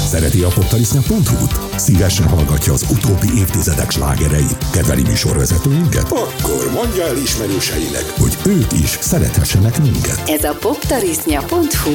Szereti a poptarisznya.hu-t? Szívesen hallgatja az utóbbi évtizedek slágereit? Kedveli műsorvezetőinket? Akkor mondja el ismerőseinek, hogy ők is szerethessenek minket. Ez a poptarisznya.hu